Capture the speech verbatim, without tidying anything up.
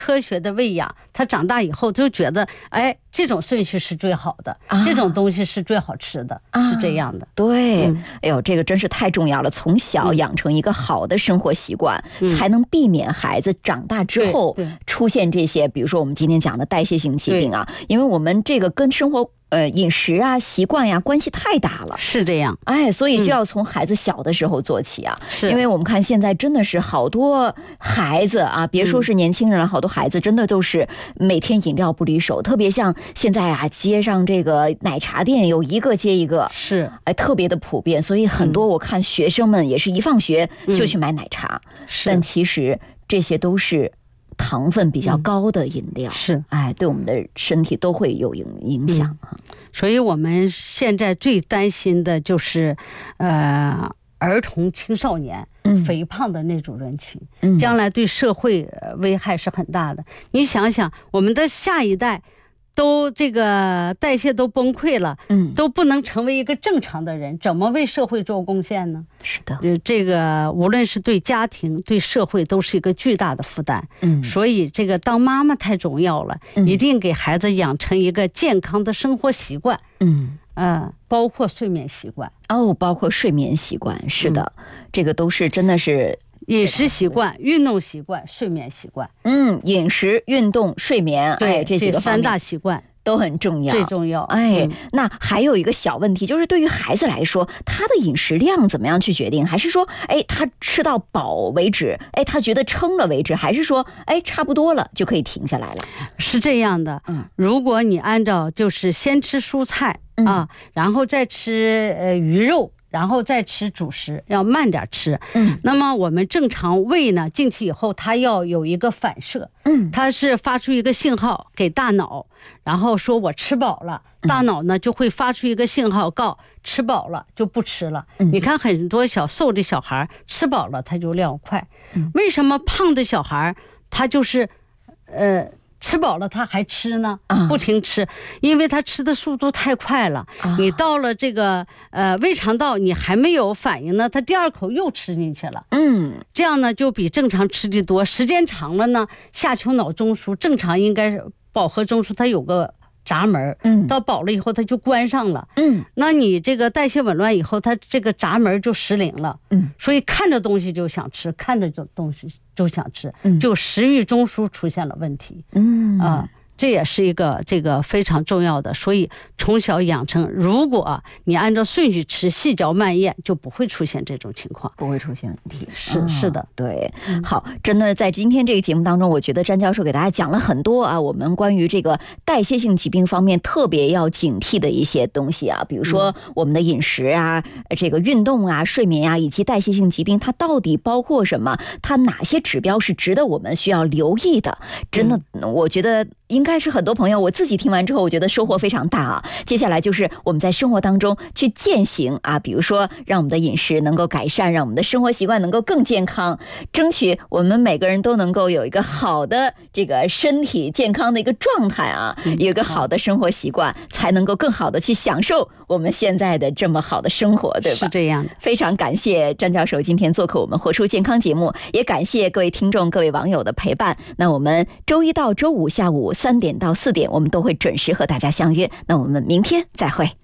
科学的喂养，他长大以后就觉得，哎，这种顺序是最好的， 啊、 这种东西是最好吃的，啊、是这样的。 对、嗯，哎呦，这个真是太重要了，从小养成一个好的生活习惯，嗯、才能避免孩子长大之后出现这些，比如说我们今天讲的代谢性疾病啊，因为我们这个跟生活。呃，饮食啊、习惯呀、啊，关系太大了， 是这样。 哎，所以就要从孩子小的时候做起啊。 是、 嗯，因为我们看现在真的是好多孩子啊，别说是年轻人了，嗯、好多孩子真的都是每天饮料不离手，特别像现在啊，街上这个奶茶店有一个接一个， 是， 哎，特别的普遍。所以很多我看学生们也是一放学就去买奶茶，嗯、但其实这些都是。糖分比较高的饮料、嗯、 是， 哎，对我们的身体都会有影影响、 嗯、所以我们现在最担心的就是，呃，儿童青少年、嗯、肥胖的那种人群、嗯，将来对社会危害是很大的。你想想，我们的下一代。都这个代谢都崩溃了，嗯，都不能成为一个正常的人，怎么为社会做贡献呢？ 是的， 这个无论是对家庭、对社会都是一个巨大的负担。嗯，所以这个当妈妈太重要了，嗯、一定给孩子养成一个健康的生活习惯。嗯，呃，包括睡眠习惯。 哦，包括睡眠习惯，是的，嗯、这个都是真的是。 饮食习惯、运动习惯、睡眠习惯， 嗯，饮食、运动、睡眠， 对、 哎、这几个三大习惯都很重要， 最重要。 哎、嗯，那还有一个小问题，就是对于孩子来说，他的饮食量怎么样去决定？还是说，哎，他吃到饱为止，哎，他觉得撑了为止，还是说，哎，差不多了就可以停下来了？ 是这样的，嗯，如果你按照就是先吃蔬菜、嗯、啊，然后再吃呃鱼肉。然后再吃主食，要慢点吃。嗯，那么我们正常胃呢进去以后，它要有一个反射，嗯，它是发出一个信号给大脑，然后说我吃饱了，大脑呢就会发出一个信号告吃饱了就不吃了。嗯，你看很多小瘦的小孩吃饱了他就尿快，嗯，为什么胖的小孩他就是呃吃饱了他还吃呢，不停吃，因为他吃的速度太快了。你到了这个呃胃肠道，你还没有反应呢，他第二口又吃进去了。嗯，这样呢就比正常吃的多，时间长了呢，下丘脑中枢正常应该是饱和中枢，它有个闸门，嗯，到饱了以后它就关上了，嗯，那你这个代谢紊乱以后，它这个闸门就失灵了，嗯，所以看着东西就想吃，看着这东西就想吃，嗯，就食欲中枢出现了问题，嗯啊。呃这也是一个这个非常重要的，所以从小养成，如果你按照顺序吃，细嚼慢咽，就不会出现这种情况， 不会出现问题。 是、嗯、是的， 对。好，真的在今天这个节目当中，我觉得詹教授给大家讲了很多啊，我们关于这个代谢性疾病方面特别要警惕的一些东西啊，比如说我们的饮食啊、这个运动啊、睡眠啊，以及代谢性疾病它到底包括什么？它哪些指标是值得我们需要留意的？真的，嗯、我觉得。应该是很多朋友，我自己听完之后，我觉得收获非常大啊。接下来就是我们在生活当中去践行啊，比如说让我们的饮食能够改善，让我们的生活习惯能够更健康，争取我们每个人都能够有一个好的这个身体健康的一个状态啊，有一个好的生活习惯，才能够更好的去享受我们现在的这么好的生活，对吧？ 是这样的。 非常感谢詹教授今天做客我们活出健康节目，也感谢各位听众、各位网友的陪伴。那我们周一到周五下午三点到四点，我们都会准时和大家相约。那我们明天再会。